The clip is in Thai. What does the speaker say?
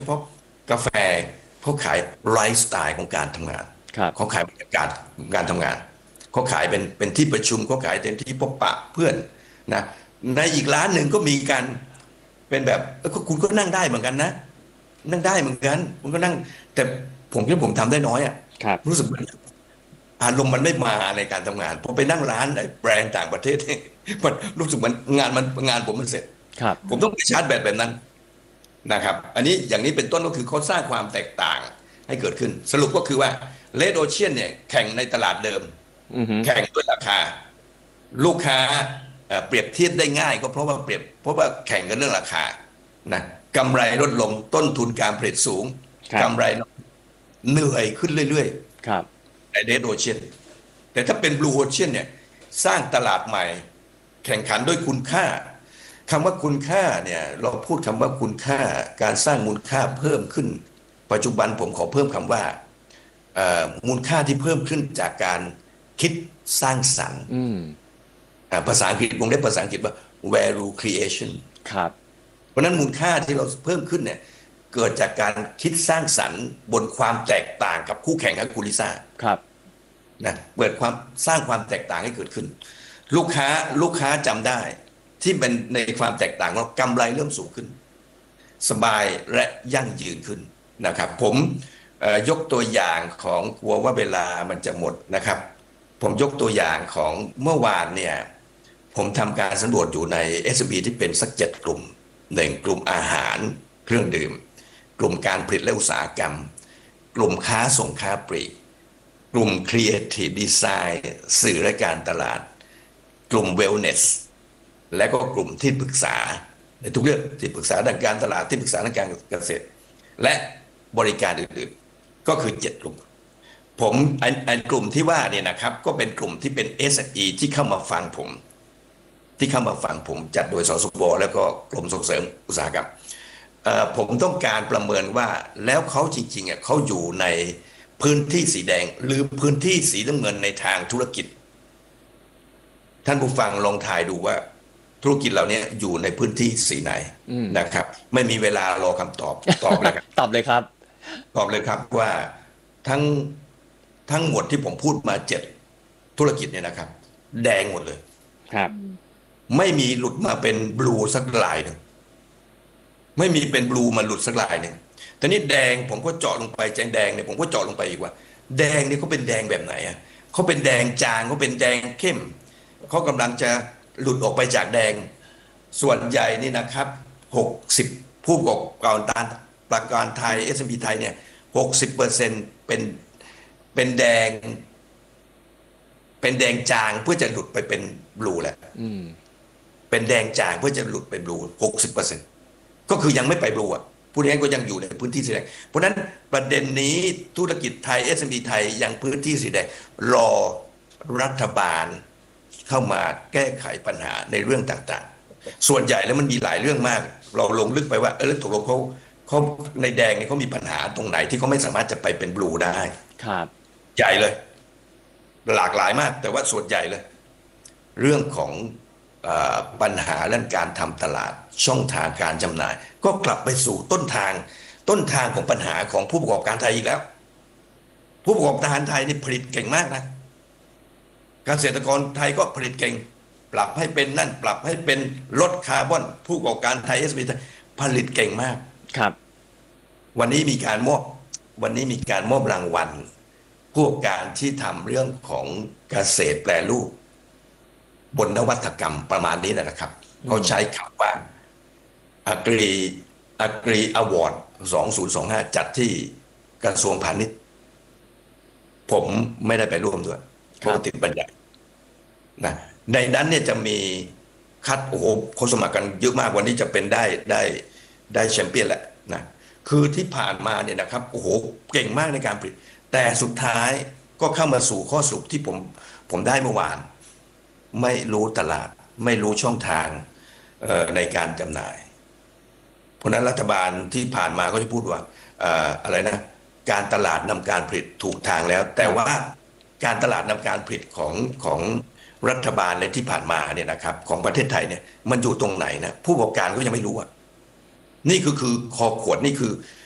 พาะกาแฟเขาขายไลฟ์สไตล์ของการทำงานครับเขาขายบรรยากาศการทำงานเขาขายเป็นที่ประชุมเขาขายเป็นที่พบปะเพื่อนนะในอีกร้านหนึ่งก็มีการเป็นแบบคุณก็นั่งได้เหมือนกันนะนั่งได้เหมือนกันคุณก็นั่งแต่ผมคิดว่าผมทำได้น้อยอ่ะครับรู้สึกเหมือนอารมณ์มันไม่มาในการทำงานพอไปนั่งร้านไอ้แบรนด์ต่างประเทศเนี่ยมันรู้สึกเหมือนงานผมมันเสร็จครับผมต้องไปชาร์จแบตแบบนั้น นะครับอันนี้อย่างนี้เป็นต้นก็คือเขาสร้างความแตกต่างให้เกิดขึ้นสรุปก็คือว่าเลดโอเชียนเนี่ยแข่งในตลาดเดิมอือฮึแข่งด้วยราคาลูกค้าเปรียบเทียบได้ง่ายก็เพราะว่าแข่งกันเรื่องราคานะกำไรลดลงต้นทุนการผลิตสูงครับกำไรเหนื่อยขึ้นเรื่อยครับๆในเรดโอเชียนแต่ถ้าเป็นบลูโอเชียนเนี่ยสร้างตลาดใหม่แข่งขันด้วยคุณค่า คำว่าคุณค่าเนี่ยเราพูดคำว่าคุณค่าการสร้างมูลค่าเพิ่มขึ้นปัจจุบันผมขอเพิ่มคำว่ามูลค่าที่เพิ่มขึ้นจากการคิดสร้างสรรค์อืมภาษาอังกฤษวงเล็บภาษาอังกฤษว่า value creation ครับเพราะนั้นมูลค่าที่เราเพิ่มขึ้นเนี่ยเกิดจากการคิดสร้างสรรค์บนความแตกต่างกับคู่แข่งครับคุณลิซ่าครับนะเปิดความสร้างความแตกต่างให้เกิดขึ้นลูกค้าจำได้ที่เป็นในความแตกต่างแล้วกำไรเริ่มสูงขึ้น สบายและยั่งยืนขึ้นนะครับผมยกตัวอย่างของกลัวว่าเวลามันจะหมดนะครับผมยกตัวอย่างของเมื่อวานเนี่ยผมทำการสำรวจอยู่ใน SME ที่เป็นสัก7 กลุ่มหนึ่งกลุ่มอาหารเครื่องดื่มกลุ่มการผลิตและอุตสาหกรรมกลุ่มค้าส่งค้าปลีกกลุ่ม Creative Design สื่อและการตลาดกลุ่ม Wellness และก็กลุ่มที่ปรึกษาในทุกเรื่องที่ปรึกษาด้านการตลาดที่ปรึกษาด้านการเกษตรและบริการอื่นๆก็คือ7 กลุ่มผมไอ้กลุ่มที่ว่าเนี่ยนะครับก็เป็นกลุ่มที่เป็น SME ที่เข้ามาฟังผมจัดโดยสสบแล้วก็กรมส่งเสริมอุตสาหกรรมผมต้องการประเมินว่าแล้วเขาจริงๆเขาอยู่ในพื้นที่สีแดงหรือพื้นที่สีน้ำเงินในทางธุรกิจท่านผู้ฟังลองทายดูว่า ธุรกิจเหล่านี้อยู่ในพื้นที่สีไหนอืมนะครับไม่มีเวลารอคำตอบตอบเลยครับตอบเลยครับตอบเลยครับว่าทั้งทั้งหมดที่ผมพูดมา7 ธุรกิจเนี่ยนะครับแดงหมดเลยครับไม่มีหลุดมาเป็นบลูสักลายหนึ่งไม่มีเป็นบลูมาหลุดสักลายหนึ่งแต่นี่แดงผมก็เจาะลงไปแจงแดงเนี่ยผมก็เจาะลงไปอีกว่าแดงนี่เขาเป็นแดงแบบไหนอ่ะเขาเป็นแดงจางเขาเป็นแดงเข้มเขากำลังจะหลุดออกไปจากแดง ส่วนใหญ่นี่นะครับ60ผู้ประกอบการไทย S&P ไทยเนี่ย60%เป็นแดงเป็นแดงจางเพื่อจะหลุดไปเป็นบลูแหละอืมเป็นแดงจางเพื่อจะหลุดไปบลู60%ก็คือยังไม่ไปบลูอ่ะผู้นี้ก็ยังอยู่ในพื้นที่สีแดงเพราะนั้นประเด็นนี้ธุรกิจไทย S&P ไทยยังพื้นที่สีแดงรอรัฐบาลเข้ามาแก้ไขปัญหาในเรื่องต่างๆส่วนใหญ่แล้วมันมีหลายเรื่องมากเราลงลึกไปว่าแล้วตกลงเขาในแดงเนี่ยเขามีปัญหาตรงไหนที่เขาไม่สามารถจะไปเป็นบลูได้ครับใหญ่เลยหลากหลายมากแต่ว่าส่วนใหญ่เลยเรื่องของปัญหาเรื่องการทำตลาดช่องทางการจำหน่ายก็กลับไปสู่ต้นทางของปัญหาของผู้ประกอบการไทยอีกแล้วผู้ประกอบการไทยนี่ผลิตเก่งมากนะเกษตรกรไทยก็ผลิตเก่งปรับให้เป็นนั่นปรับให้เป็นลดคาร์บอนผู้ประกอบการไทยเอสบีผลิตเก่งมากครับวันนี้มีการมอบวันนี้มีการมอบรางวัลพวกการที่ทำเรื่องของเกษตรแปรรูปบนนวัตกรรมประมาณนี้นะครับเขาใช้คำว่าAgri Award 2025จัดที่กระทรวงพาณิชย์ผมไม่ได้ไปร่วมด้วยเพราะติดบรรยายนะในนั้นเนี่ยจะมีคัดโอ้โหคนสมัครกันเยอะมากวันนี้จะเป็นได้แชมเปี้ยนแหละนะคือที่ผ่านมาเนี่ยนะครับโอ้โหเก่งมากในการผลิตแต่สุดท้ายก็เข้ามาสู่ข้อสรุปที่ผมได้เมื่อวานไม่รู้ตลาดไม่รู้ช่องทางในการจำหน่ายเพราะนั้นรัฐบาลที่ผ่านมาก็จะพูดว่าอะไรนะการตลาดนำการผลิตถูกทางแล้วแต่ว่าการตลาดนำการผลิตของรัฐบาลในที่ผ่านมาเนี่ยนะครับของประเทศไทยเนี่ยมันอยู่ตรงไหนนะผู้ประกอบการก็ยังไม่รู้อ่ะนี่คือคอขวดนี่คือ